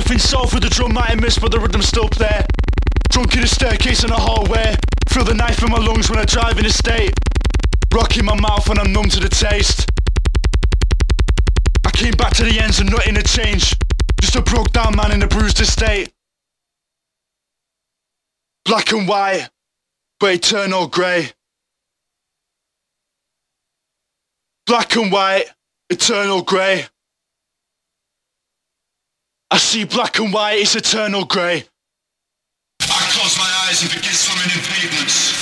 Nothing soft with the drum might have missed, but the rhythm's still there. Drunk in a staircase in a hallway. Feel the knife in my lungs when I drive in a state. Rock in my mouth when I'm numb to the taste. I came back to the ends and nothing had changed. Just a broke down man in a bruised estate. Black and white, but eternal grey. Black and white, eternal grey. I see black and white, it's eternal grey. I close my eyes and begin swimming in pavements.